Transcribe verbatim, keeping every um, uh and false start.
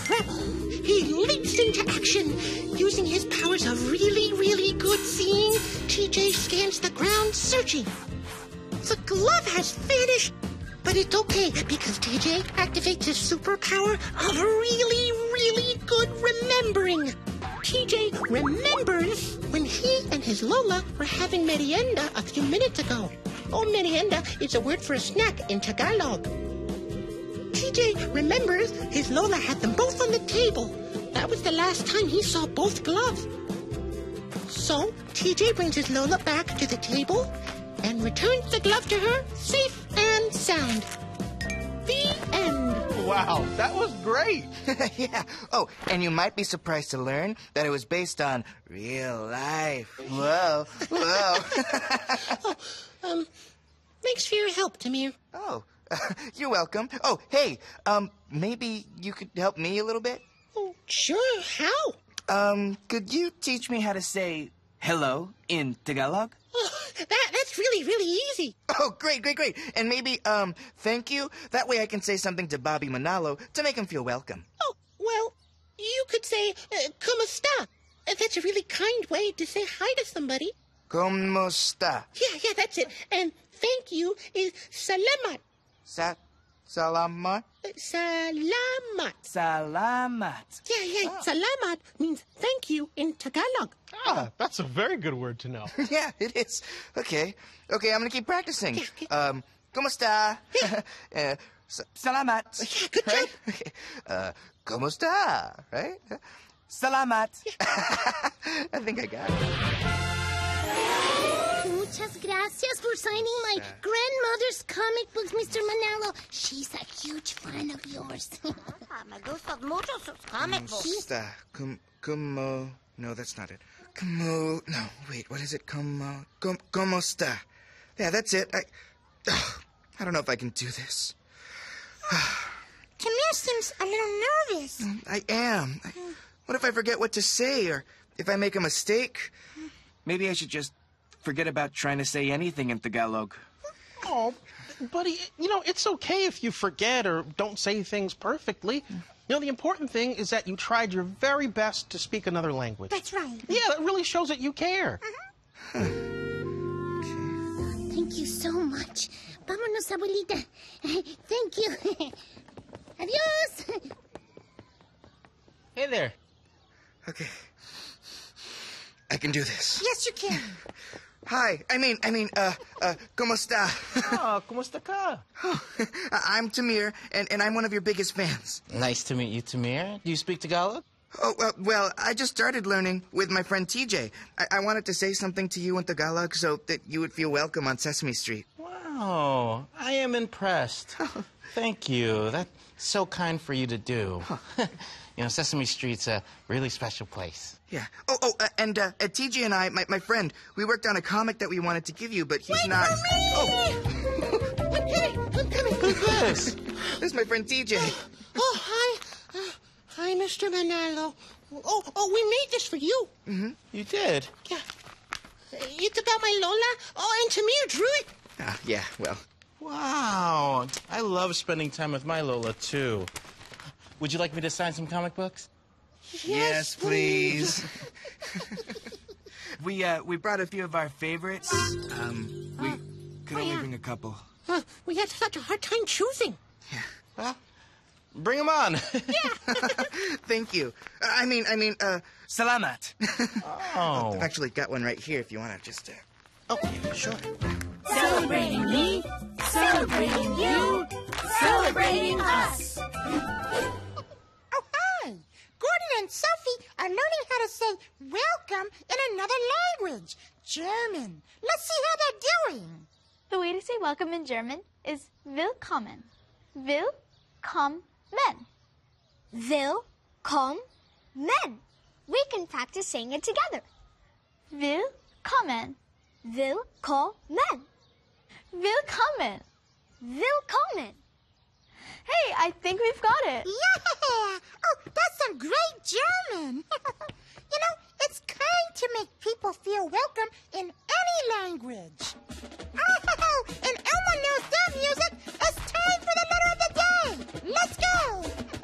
He leaps into action. Using his powers of really, really good seeing, T J scans the ground searching. The glove has vanished, but it's okay because T J activates his superpower of really, really good remembering. T J remembers when he and his Lola were having merienda a few minutes ago. Oh, merienda is a word for a snack in Tagalog. T J remembers his Lola had them both on the table. That was the last time he saw both gloves. So, T J brings his Lola back to the table and returns the glove to her safe and sound. The end. Wow, that was great. Yeah. Oh, and you might be surprised to learn that it was based on real life. Whoa, whoa. oh, um, thanks for your help, Tamir. Oh, you're welcome. Oh, hey, um, maybe you could help me a little bit? Oh, sure. How? Um, could you teach me how to say hello in Tagalog? Oh, that, that's really, really easy. Oh, great, great, great. And maybe, um, thank you. That way I can say something to Bobby Manalo to make him feel welcome. Oh, well, you could say, uh, Kumusta. Uh, that's a really kind way to say hi to somebody. Kumusta? Yeah, yeah, that's it. And thank you is salamat. Sa... Salamat? Uh, salamat. Salamat. Yeah, yeah, oh. Salamat means thank you in Tagalog. Ah, that's a very good word to know. Yeah, it is. Okay. Okay, I'm gonna keep practicing. Yeah, okay. Um, kumusta? Yeah. uh, sa- salamat. Yeah, good right? job. Okay. Uh, kumusta? Right? Salamat. Yeah. I think I got it. Muchas gracias for signing my grandmother's comic books, Mister Manalo. She's a huge fan of yours. Me gustan mucho sus comic books. Kumusta? Cum... Como... No, that's not it. Como... No, wait, what is it? Como... Com, Kumusta? Yeah, that's it. I... Oh, I don't know if I can do this. Tamir seems a little nervous. I am. I, what if I forget what to say, or if I make a mistake? Maybe I should just forget about trying to say anything in Tagalog. Oh, buddy, you know, it's okay if you forget or don't say things perfectly. You know, the important thing is that you tried your very best to speak another language. That's right. Yeah, that really shows that you care. Mm-hmm. Thank you so much. Vámonos, abuelita. Thank you. Adios. Hey there. Okay. I can do this. Yes, you can. Hi. I mean, I mean, uh, uh, kumusta? Ah, kumusta ka? Oh, I'm Tamir, and, and I'm one of your biggest fans. Nice to meet you, Tamir. Do you speak Tagalog? Oh, uh, well, I just started learning with my friend T J. I, I wanted to say something to you in Tagalog so that you would feel welcome on Sesame Street. Wow, I am impressed. Thank you. That's so kind for you to do. You know, Sesame Street's a really special place. Yeah. Oh, oh, uh, and uh, uh, T J and I, my, my friend, we worked on a comic that we wanted to give you, but he's Wait not... for me! Oh! I'm coming, I'm coming. Who's this? This is my friend T J. Oh, hi. Uh, hi, Mister Manalo. Oh, oh, we made this for you. Mm-hmm. You did? Yeah. It's about my Lola. Oh, and Tamir drew it. Ah, yeah, well... Wow. I love spending time with my Lola, too. Would you like me to sign some comic books? Yes, please. we, uh, we brought a few of our favorites. Um, we could only bring a couple. Uh, we had such a hard time choosing. Yeah. Well, bring them on. Thank you. Uh, I mean, I mean, uh, salamat. Oh. I've actually got one right here if you want to just, uh... Oh, yeah, sure. Celebrating me, celebrating you, celebrating us. Oh, hi. Gordon and Sophie are learning how to say welcome in another language, German. Let's see how they're doing. The way to say welcome in German is willkommen. Willkommen. Willkommen. We can practice saying it together. Willkommen. Willkommen. Willkommen. Willkommen. Hey, I think we've got it. Yeah.